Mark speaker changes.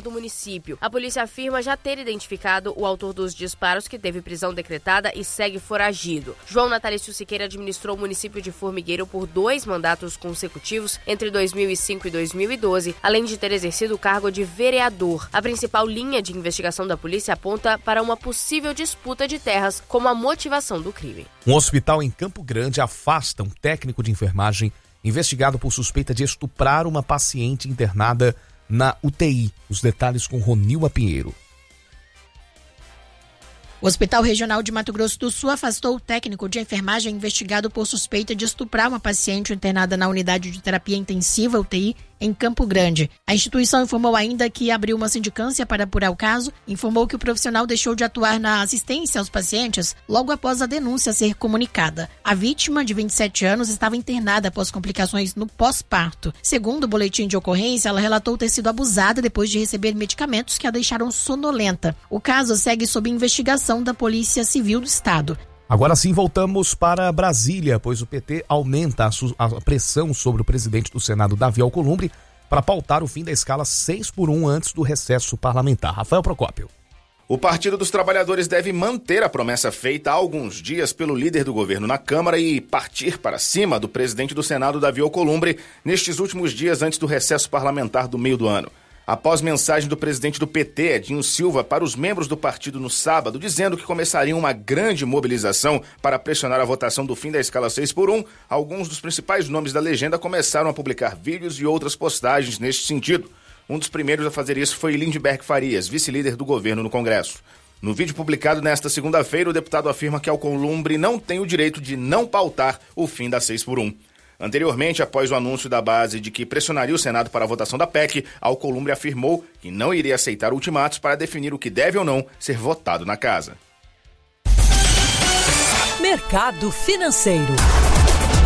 Speaker 1: do município. A polícia afirma já ter identificado o autor dos disparos, que teve prisão decretada e segue foragido. João Natalício Siqueira administrou o município de Formigueiro por 2 mandatos consecutivos entre 2005 e 2012, além de ter exercido o cargo de vereador. A principal linha de investigação da polícia aponta para uma possível disputa de terras como a motivação do crime.
Speaker 2: Um hospital em Campo Grande afasta um técnico de enfermagem investigado por suspeita de estuprar uma paciente internada na UTI. Os detalhes com Ronilma Pinheiro.
Speaker 3: O Hospital Regional de Mato Grosso do Sul afastou o técnico de enfermagem investigado por suspeita de estuprar uma paciente internada na unidade de terapia intensiva UTI em Campo Grande. A instituição informou ainda que abriu uma sindicância para apurar o caso, informou que o profissional deixou de atuar na assistência aos pacientes logo após a denúncia ser comunicada. A vítima, de 27 anos, estava internada após complicações no pós-parto. Segundo o boletim de ocorrência, ela relatou ter sido abusada depois de receber medicamentos que a deixaram sonolenta. O caso segue sob investigação da Polícia Civil do Estado.
Speaker 2: Agora sim voltamos para Brasília, pois o PT aumenta a pressão sobre o presidente do Senado, Davi Alcolumbre, para pautar o fim da escala 6x1 antes do recesso parlamentar. Rafael Procópio.
Speaker 4: O Partido dos Trabalhadores deve manter a promessa feita há alguns dias pelo líder do governo na Câmara e partir para cima do presidente do Senado, Davi Alcolumbre, nestes últimos dias antes do recesso parlamentar do meio do ano. Após mensagem do presidente do PT, Edinho Silva, para os membros do partido no sábado, dizendo que começaria uma grande mobilização para pressionar a votação do fim da escala 6x1, alguns dos principais nomes da legenda começaram a publicar vídeos e outras postagens neste sentido. Um dos primeiros a fazer isso foi Lindbergh Farias, vice-líder do governo no Congresso. No vídeo publicado nesta segunda-feira, o deputado afirma que Alcolumbre não tem o direito de não pautar o fim da 6x1. Anteriormente, após o anúncio da base de que pressionaria o Senado para a votação da PEC, Alcolumbre afirmou que não iria aceitar ultimatos para definir o que deve ou não ser votado na casa.
Speaker 5: Mercado Financeiro.